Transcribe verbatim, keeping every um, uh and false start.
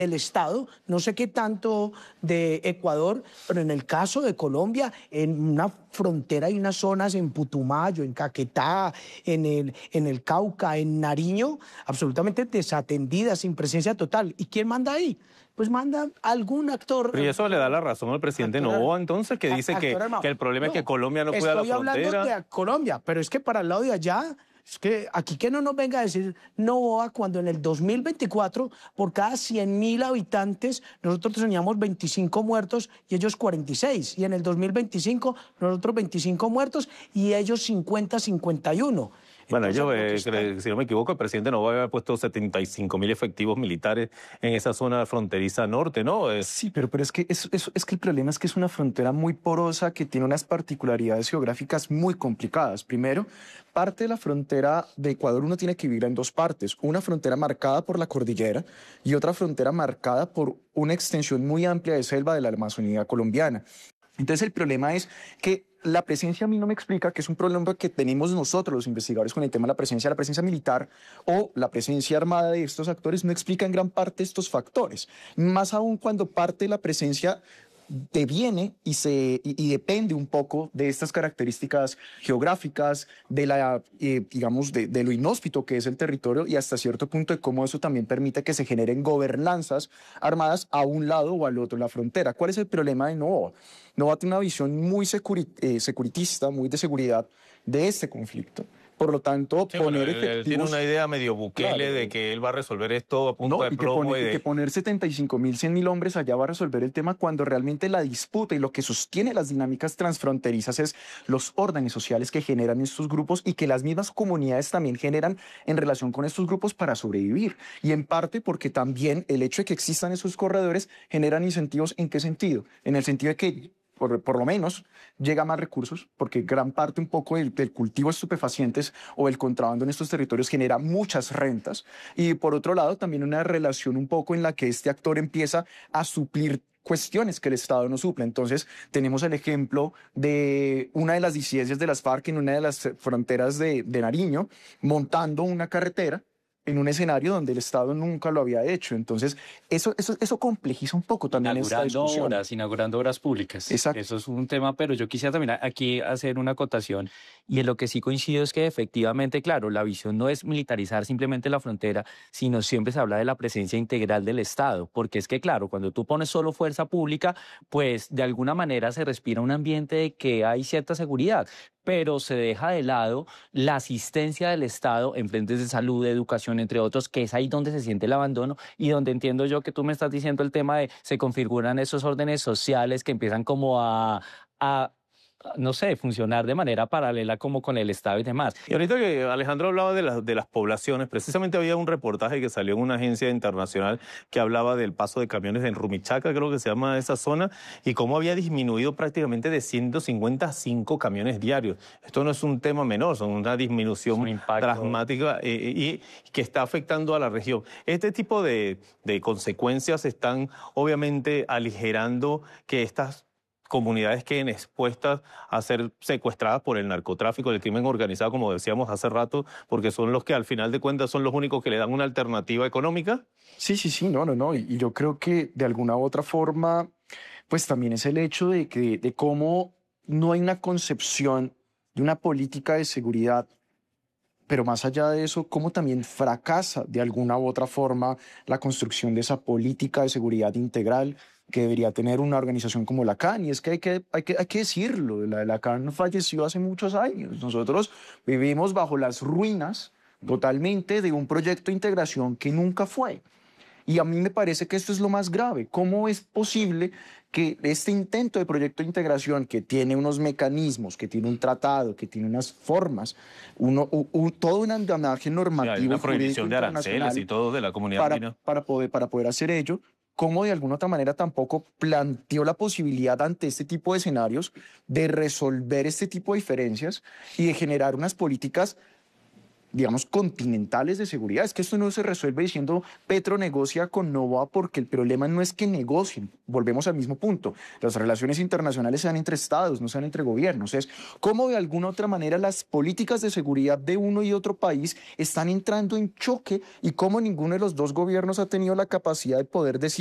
el Estado, no sé qué tanto de Ecuador, pero en el caso de Colombia, en una frontera hay unas zonas en Putumayo, en Caquetá, en el, en el Cauca, en Nariño, absolutamente desatendidas, sin presencia total. ¿Y quién manda ahí? Pues manda algún actor. Pero y eso le da la razón al presidente actor, Noboa, entonces, que dice que, que el problema no, es que Colombia no cuida la estoy frontera. hablando de Colombia, pero es que para el lado de allá, es que aquí que no nos venga a decir Noboa cuando en el dos mil veinticuatro por cada cien mil habitantes nosotros teníamos veinticinco muertos y ellos cuarenta y seis, y en el dos mil veinticinco nosotros veinticinco muertos y ellos cincuenta, cincuenta y uno. Bueno, Entonces, yo, eh, está... si no me equivoco, el presidente Noboa había puesto setenta y cinco mil efectivos militares en esa zona fronteriza norte, ¿no? Es... Sí, pero, pero es, que es, es, es que el problema es que es una frontera muy porosa que tiene unas particularidades geográficas muy complicadas. Primero, parte de la frontera de Ecuador uno tiene que vivir en dos partes. Una frontera marcada por la cordillera y otra frontera marcada por una extensión muy amplia de selva de la Amazonía colombiana. Entonces el problema es que la presencia a mí no me explica, que es un problema que tenemos nosotros los investigadores con el tema de la presencia, la presencia militar o la presencia armada de estos actores no explica en gran parte estos factores, más aún cuando parte de la presencia deviene y, se, y, y depende un poco de estas características geográficas, de, la, eh, digamos, de, de lo inhóspito que es el territorio y hasta cierto punto de cómo eso también permite que se generen gobernanzas armadas a un lado o al otro de la frontera. ¿Cuál es el problema de Noboa? Noboa tiene una visión muy securi eh, securitista, muy de seguridad de este conflicto. Por lo tanto, sí, poner bueno, efectivos... Él tiene una idea medio Bukele claro, de que él va a resolver esto a punto no, de y que, plomo. pone, y, de... y que poner setenta y cinco mil, cien mil hombres allá va a resolver el tema cuando realmente la disputa y lo que sostiene las dinámicas transfronterizas es los órdenes sociales que generan estos grupos y que las mismas comunidades también generan en relación con estos grupos para sobrevivir. Y en parte porque también el hecho de que existan esos corredores generan incentivos. ¿En qué sentido? En el sentido de que Por, por lo menos llega más recursos, porque gran parte un poco del, del cultivo de estupefacientes o el contrabando en estos territorios genera muchas rentas. Y por otro lado, también una relación un poco en la que este actor empieza a suplir cuestiones que el Estado no suple. Entonces, tenemos el ejemplo de una de las disidencias de las FARC en una de las fronteras de, de Nariño, montando una carretera en un escenario donde el Estado nunca lo había hecho. Entonces, eso, eso, eso complejiza un poco también esta discusión. Obras, inaugurando obras públicas. Exacto. Eso es un tema, pero yo quisiera también aquí hacer una acotación, y en lo que sí coincido es que efectivamente, claro, la visión no es militarizar simplemente la frontera, sino siempre se habla de la presencia integral del Estado, porque es que, claro, cuando tú pones solo fuerza pública, pues de alguna manera se respira un ambiente de que hay cierta seguridad, pero se deja de lado la asistencia del Estado en frentes de salud, de educación, entre otros, que es ahí donde se siente el abandono y donde entiendo yo que tú me estás diciendo el tema de se configuran esos órdenes sociales que empiezan como a... a no sé, funcionar de manera paralela como con el Estado y demás. Y ahorita que Alejandro hablaba de, la, de las poblaciones, precisamente había un reportaje que salió en una agencia internacional que hablaba del paso de camiones en Rumichaca, creo que se llama esa zona, y cómo había disminuido prácticamente de ciento cincuenta a cinco camiones diarios. Esto no es un tema menor, son una disminución un dramática eh, y que está afectando a la región. Este tipo de, de consecuencias están obviamente aligerando que estas comunidades queden expuestas a ser secuestradas por el narcotráfico, el crimen organizado, como decíamos hace rato, porque son los que al final de cuentas son los únicos que le dan una alternativa económica. Sí, sí, sí, no, no, no. Y, y yo creo que de alguna u otra forma, pues también es el hecho de que de cómo no hay una concepción de una política de seguridad, pero más allá de eso, cómo también fracasa de alguna u otra forma la construcción de esa política de seguridad integral que debería tener una organización como la C A N. Y es que hay que, hay que, hay que decirlo, la, la C A N falleció hace muchos años. Nosotros vivimos bajo las ruinas totalmente de un proyecto de integración que nunca fue. Y a mí me parece que esto es lo más grave. ¿Cómo es posible que este intento de proyecto de integración, que tiene unos mecanismos, que tiene un tratado, que tiene unas formas, uno, un, un, todo un andamiaje normativo, sí, hay una prohibición de aranceles y todo de la comunidad para, andina, para, poder, para poder hacer ello, cómo de alguna otra manera tampoco planteó la posibilidad ante este tipo de escenarios de resolver este tipo de diferencias y de generar unas políticas digamos, continentales de seguridad. Es que esto no se resuelve diciendo Petro negocia con Novoa, porque el problema no es que negocien, volvemos al mismo punto. Las relaciones internacionales se dan entre estados, no se dan entre gobiernos. Es cómo de alguna otra manera las políticas de seguridad de uno y otro país están entrando en choque y cómo ninguno de los dos gobiernos ha tenido la capacidad de poder decir